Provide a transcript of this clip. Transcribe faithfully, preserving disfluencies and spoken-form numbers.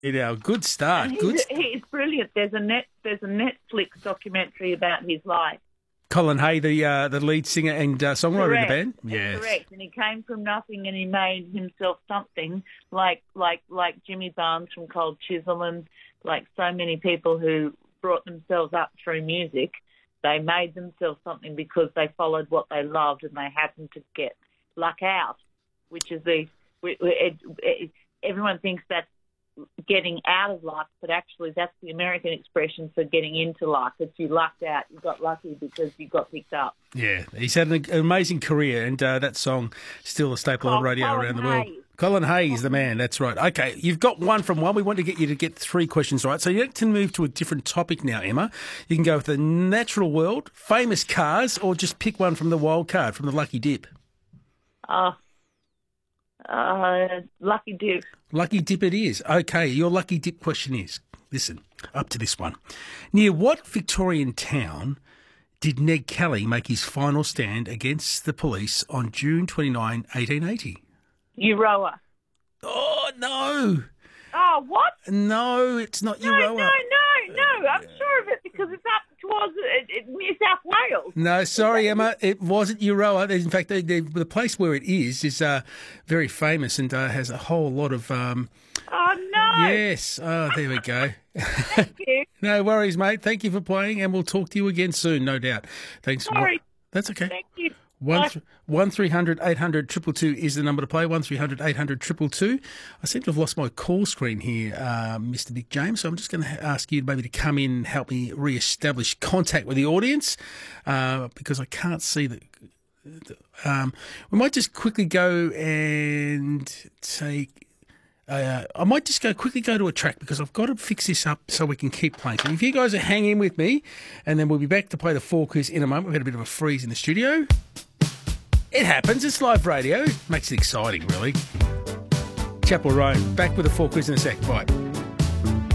You know, good start. And Good. he's, St- he's brilliant. There's a net. There's a Netflix documentary about his life. Colin Hay, the uh, the lead singer and uh, songwriter Correct. of the band. That's Yes. correct. And he came from nothing, and he made himself something like like like Jimmy Barnes from Cold Chisel, and like so many people who brought themselves up through music. They made themselves something because they followed what they loved, and they happened to get luck out, which is the it, it, it, everyone thinks that's getting out of luck, but actually that's the American expression for getting into luck. It's you lucked out, you got lucky because you got picked up. Yeah, he's had an amazing career, and uh, that song still a staple Col- on radio Colin around the world. Hayes. Colin Hayes, the man, that's right. Okay, you've got one from one. We want to get you to get three questions right. So you can move to a different topic now, Emma. You can go with the natural world, famous cars, or just pick one from the wild card, from the Lucky Dip. Uh, uh, lucky dip. Lucky Dip it is. Okay, your Lucky Dip question is, listen, up to this one. Near what Victorian town did Ned Kelly make his final stand against the police on June twenty-ninth, eighteen eighty? Euroa. Oh, no. Oh, what? No, it's not No, Euroa. no, no, no. I'm sure of it because it's up towards uh, uh, New South Wales. No, sorry, Emma. It wasn't Euroa. In fact, the, the, the place where it is is uh, very famous and uh, has a whole lot of... Um, Oh, no. yes. Oh, there we go. Thank you. No worries, mate. Thank you for playing, and we'll talk to you again soon, no doubt. Thanks. Sorry. That's okay. Thank you. One, Bye. th- one three hundred eight hundred two two two is the number to play. One three hundred eight hundred two two two. I seem to have lost my call screen here, uh, Mister Nick James. So I'm just going to ask you maybe to come in and help me re-establish contact with the audience uh, because I can't see the. Um, we might just quickly go and take. Uh, I might just go quickly go to a track because I've got to fix this up so we can keep playing. So if you guys are hanging with me, and then we'll be back to play the four quiz in a moment. We've had a bit of a freeze in the studio. It happens. It's live radio. Makes it exciting, really. Chapel Road. Back with the four quiz in a sec. Bye.